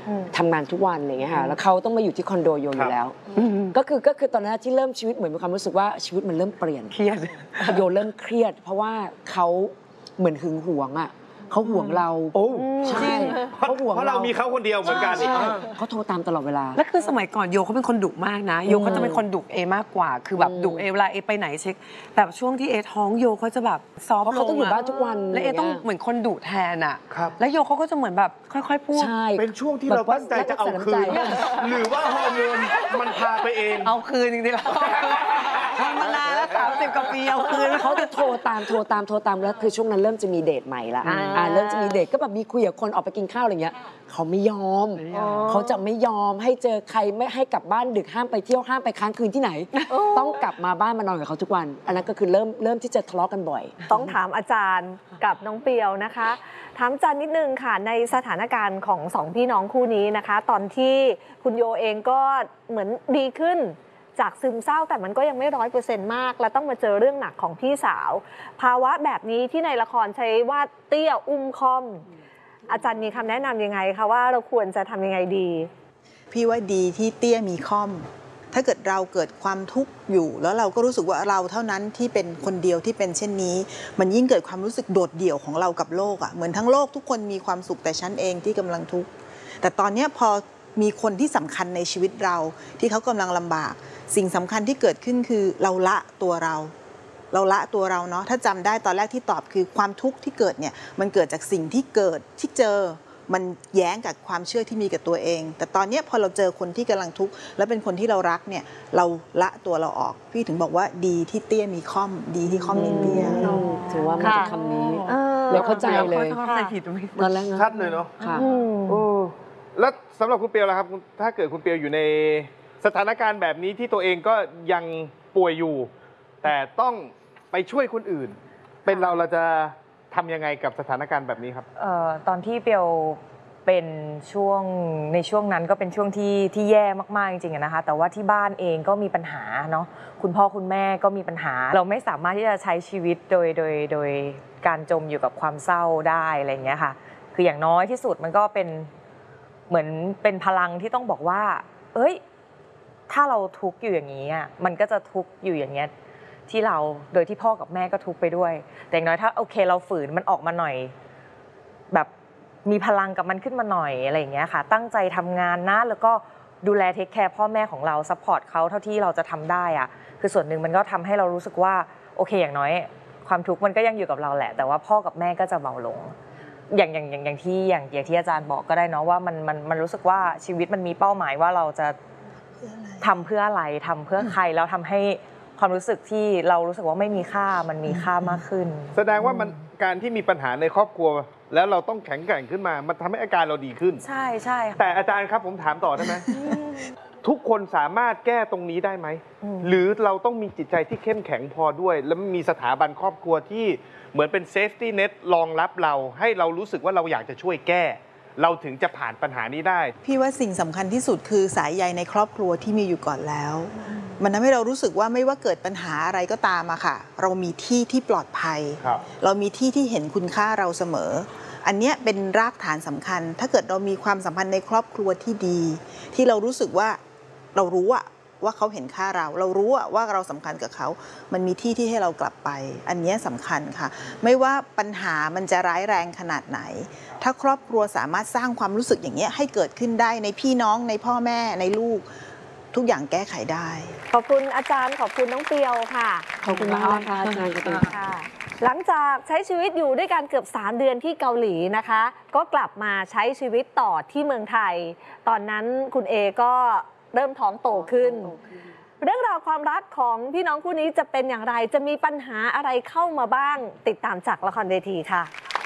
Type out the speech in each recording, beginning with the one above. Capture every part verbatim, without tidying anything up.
ทำงานทุกวันอะไรเงี้ยค่ะแล้วเขาต้องมาอยู่ที่คอนโดโยอยู่แล้วก็คือก็คือตอนนั้นที่เริ่มชีวิตเหมือนมีความรู้สึกว่าชีวิตมันเริ่มเปลี่ยนเครียดโยเริ่มเครียดเพราะว่าเขาเหมือนหึงหวงอ่ะเขาห่วงเราใช่เขาห่วงเราเพราะเรามีเขาคนเดียวเหมือนกันเขาโทรตามตลอดเวลาแล้วคือสมัยก่อนโยเขาเป็นคนดุมากนะโยเขาจะเป็นคนดุเอมากกว่าคือแบบดุเอเวลาเอไปไหนเช็คแต่ช่วงที่เอท้องโยเขาจะแบบซอฟต์ลงเขาต้องอยู่บ้านทุกวันแล้วเอต้องเหมือนคนดุแทนอ่ะแล้วโยเขาก็จะเหมือนแบบค่อยๆพูดเป็นช่วงที่เราตั้งใจจะเอาคืนหรือว่าฮอร์โมนมันพาไปเองเอาคืนจริงๆแล้วทำมานานแล้วสามสิบกว่าปีเอาคืนเขาจะโทรตามโทรตามโทรตามแล้วคือช่วงนั้นเริ่มจะมีเดทใหม่ละเริ่มจะมีเดทก็แบบมีคุยกับคนออกไปกินข้าวอะไรเงี้ยเขาไม่ยอมเขาจะไม่ยอมให้เจอใครไม่ให้กลับบ้านดึกห้ามไปเที่ยวห้ามไปค้างคืนที่ไหนต้องกลับมาบ้านมานอนกับเขาทุกวันอันนั้นก็คือเริ่มเริ่มที่จะทะเลาะกันบ่อยต้องถามอาจารย์กับน้องเปียวนะคะถามอาจารย์นิดนึงค่ะในสถานการณ์ของสองพี่น้องคู่นี้นะคะตอนที่คุณโยเองก็เหมือนดีขึ้นจากซึมเศร้าแต่มันก็ยังไม่ร้อยเปอร์เซ็นต์มากและต้องมาเจอเรื่องหนักของพี่สาวภาวะแบบนี้ที่ในละครใช้ว่าเตี้ยอุ้มคอมอาจารย์มีคำแนะนำยังไงคะว่าเราควรจะทำยังไงดีพี่ว่าดีที่เตี้ยมีคอมถ้าเกิดเราเกิดความทุกข์อยู่แล้วเราก็รู้สึกว่าเราเท่านั้นที่เป็นคนเดียวที่เป็นเช่นนี้มันยิ่งเกิดความรู้สึกโดดเดี่ยวของเรากับโลกอ่ะเหมือนทั้งโลกทุกคนมีความสุขแต่ฉันเองที่กำลังทุกข์แต่ตอนนี้พอมีคนที่สำคัญในชีวิตเราที่เขากำลังลำบากสิ่งสำคัญที่เกิดขึ้นคือเราละตัวเราเราละตัวเราเนาะถ้าจำได้ตอนแรกที่ตอบคือความทุกข์ที่เกิดเนี่ยมันเกิดจากสิ่งที่เกิดที่เจอมันแย้งกับความเชื่อที่มีกับตัวเองแต่ตอนนี้พอเราเจอคนที่กำลังทุกข์และเป็นคนที่เรารักเนี่ยเราละตัวเราออกพี่ถึงบอกว่าดีที่เตี้ยมีค่อมดีที่ค่อมมีเตี้ยถือว่ามันเป็นคำนี้เราเข้าใจเลยตอนแรกชัดเลยเนาะแล้วสำหรับคุณเปียวล่ะครับถ้าเกิดคุณเปียวอยู่ในสถานการณ์แบบนี้ที่ตัวเองก็ยังป่วยอยู่แต่ต้องไปช่วยคนอื่นเป็นเราเราจะทำยังไงกับสถานการณ์แบบนี้ครับเอ่อตอนที่เปียวเป็นช่วงในช่วงนั้นก็เป็นช่วงที่ที่แย่มากๆจริงๆนะคะแต่ว่าที่บ้านเองก็มีปัญหาเนาะคุณพ่อคุณแม่ก็มีปัญหาเราไม่สามารถที่จะใช้ชีวิตโดยโดยโดยการจมอยู่กับความเศร้าได้อะไรอย่างเงี้ยค่ะคืออย่างน้อยที่สุดมันก็เป็นเหมือนเป็นพลังที่ต้องบอกว่าเอ้ยถ้าเราทุกข์อยู่อย่างนี้อ่ะมันก็จะทุกข์อยู่อย่างเงี้ยที่เราโดยที่พ่อกับแม่ก็ทุกข์ไปด้วยแต่อย่างน้อยถ้าโอเคเราฝืนมันออกมาหน่อยแบบมีพลังกับมันขึ้นมาหน่อยอะไรอย่างเงี้ยค่ะตั้งใจทำงานนะแล้วก็ดูแลเทคแคร์พ่อแม่ของเราซัพพอร์ตเขาเท่าที่เราจะทำได้อ่ะคือส่วนหนึ่งมันก็ทำให้เรารู้สึกว่าโอเคอย่างน้อยความทุกข์มันก็ยังอยู่กับเราแหละแต่ว่าพ่อกับแม่ก็จะเบาลงอย่างอย่างอย่างอย่างที่อย่างอย่างที่อาจารย์บอกก็ได้เนาะว่ามันมันมันรู้สึกว่าชีวิตมันมีเป้าหมายว่าเราจะทำเพื่ออะไรทำเพื่อใครแล้วทำให้ความรู้สึกที่เรารู้สึกว่าไม่มีค่ามันมีค่ามากขึ้นแสดงว่ามันการที่มีปัญหาในครอบครัวแล้วเราต้องแข็งแกร่งขึ้นมามันทำให้อาการเราดีขึ้นใช่ใช่แต่อาจารย์ครับผมถามต่อได้ไหม ทุกคนสามารถแก้ตรงนี้ได้ไหมหรือเราต้องมีจิตใจที่เข้มแข็งพอด้วยแล้วมีสถาบันครอบครัวที่เหมือนเป็นเซฟตี้เน็ตรองรับเราให้เรารู้สึกว่าเราอยากจะช่วยแก้เราถึงจะผ่านปัญหานี้ได้พี่ว่าสิ่งสำคัญที่สุดคือสายใยในครอบครัวที่มีอยู่ก่อนแล้วมันทำให้เรารู้สึกว่าไม่ว่าเกิดปัญหาอะไรก็ตามอะค่ะเรามีที่ที่ปลอดภัยเรามีที่ที่เห็นคุณค่าเราเสมออันนี้เป็นรากฐานสำคัญถ้าเกิดเรามีความสัมพันธ์ในครอบครัวที่ดีที่เรารู้สึกว่าเรารู้อะว่าเขาเห็นค่าเราเรารู้ว่าเราสำคัญกับเขามันมีที่ที่ให้เรากลับไปอันนี้สำคัญค่ะไม่ว่าปัญหามันจะร้ายแรงขนาดไหนถ้าครอบครัวสามารถสร้างความรู้สึกอย่างนี้ให้เกิดขึ้นได้ในพี่น้องในพ่อแม่ในลูกทุกอย่างแก้ไขได้ขอบคุณอาจารย์ขอบคุณน้องเปียวค่ะขอบคุณมากนะคะอาจารย์ค่ะหลังจากใช้ชีวิตอยู่ด้วยกันเกือบสามเดือนที่เกาหลีนะคะก็กลับมาใช้ชีวิตต่อที่เมืองไทยตอนนั้นคุณเอก็เริ่มท้องโตขึ้นเรื่องราวความรักของพี่น้องคู่นี้จะเป็นอย่างไรจะมีปัญหาอะไรเข้ามาบ้างติดตามจากละครเวทีค่ะ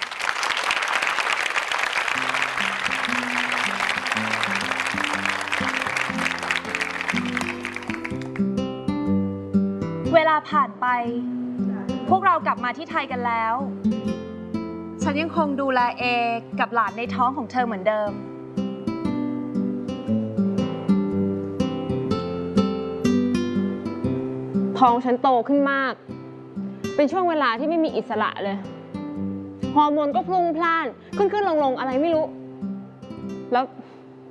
เวลาผ่านไปพวกเรากลับมาที่ไทยกันแล้วฉันยังคงดูแลเอกับหลานในท้องของเธอเหมือนเดิมท้องฉันโตขึ้นมากเป็นช่วงเวลาที่ไม่มีอิสระเลยฮอร์โมนก็พลุ่งพล่านขึ้นขึ้นลงลงอะไรไม่รู้แล้ว